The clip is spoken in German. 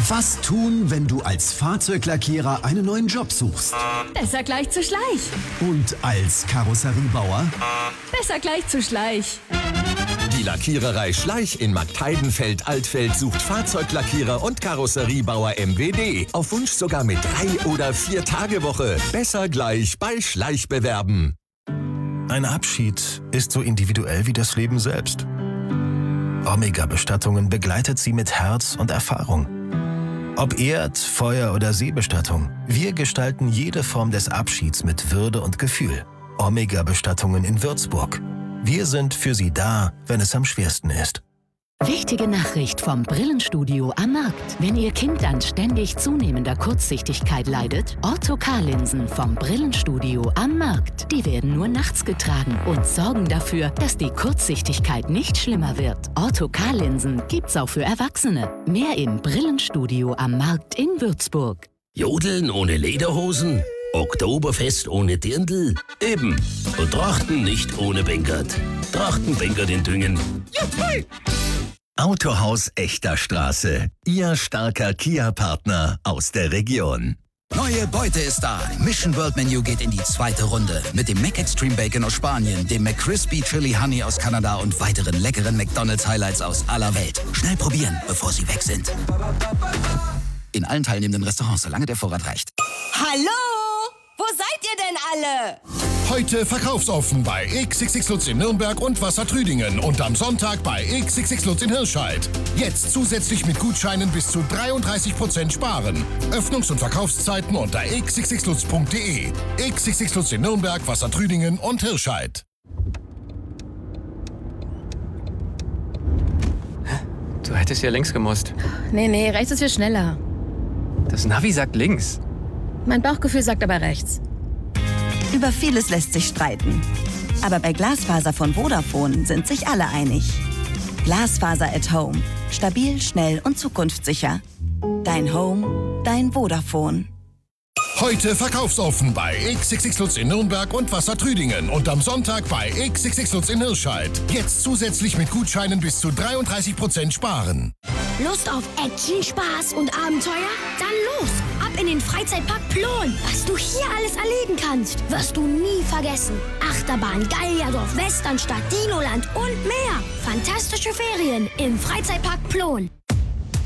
Was tun, wenn du als Fahrzeuglackierer einen neuen Job suchst? Besser gleich zu Schleich. Und als Karosseriebauer? Besser gleich zu Schleich. Die Lackiererei Schleich in Marktheidenfeld-Altfeld sucht Fahrzeuglackierer und Karosseriebauer MWD. Auf Wunsch sogar mit 3- oder 4-Tage-Woche. Besser gleich bei Schleich bewerben. Ein Abschied ist so individuell wie das Leben selbst. Omega-Bestattungen begleitet Sie mit Herz und Erfahrung. Ob Erd-, Feuer- oder Seebestattung, wir gestalten jede Form des Abschieds mit Würde und Gefühl. Omega-Bestattungen in Würzburg. Wir sind für Sie da, wenn es am schwersten ist. Wichtige Nachricht vom Brillenstudio am Markt. Wenn Ihr Kind an ständig zunehmender Kurzsichtigkeit leidet, Ortho-K-Linsen vom Brillenstudio am Markt. Die werden nur nachts getragen und sorgen dafür, dass die Kurzsichtigkeit nicht schlimmer wird. Ortho-K-Linsen gibt's auch für Erwachsene. Mehr im Brillenstudio am Markt in Würzburg. Jodeln ohne Lederhosen? Oktoberfest ohne Dirndl? Eben. Und Trachten nicht ohne Bengert. Trachten-Bengert in Düngen. Juhu! Autohaus Echter Straße. Ihr starker Kia-Partner aus der Region. Neue Beute ist da. Mission World Menu geht in die 2. Runde. Mit dem Mac Extreme Bacon aus Spanien, dem McCrispy Chili Honey aus Kanada und weiteren leckeren McDonald's Highlights aus aller Welt. Schnell probieren, bevor sie weg sind. In allen teilnehmenden Restaurants, solange der Vorrat reicht. Hallo? Wo seid ihr denn alle? Heute verkaufsoffen bei XXX Lutz in Nürnberg und Wassertrüdingen und am Sonntag bei XXX Lutz in Hirscheid. Jetzt zusätzlich mit Gutscheinen bis zu 33% sparen. Öffnungs- und Verkaufszeiten unter xxxlutz.de. XXX Lutz in Nürnberg, Wassertrüdingen und Hirscheid. Du hättest ja links gemusst. Nee, rechts ist viel schneller. Das Navi sagt links. Mein Bauchgefühl sagt aber rechts. Über vieles lässt sich streiten. Aber bei Glasfaser von Vodafone sind sich alle einig. Glasfaser at Home. Stabil, schnell und zukunftssicher. Dein Home, dein Vodafone. Heute verkaufsoffen bei XXX Lutz in Nürnberg und Wassertrüdingen und am Sonntag bei XXX Lutz in Hirscheid. Jetzt zusätzlich mit Gutscheinen bis zu 33% sparen. Lust auf Action, Spaß und Abenteuer? Dann los! Ab in den Freizeitpark Plon. Was du hier alles erleben kannst, wirst du nie vergessen. Achterbahn, Gallierdorf, Westernstadt, Dinoland und mehr. Fantastische Ferien im Freizeitpark Plon.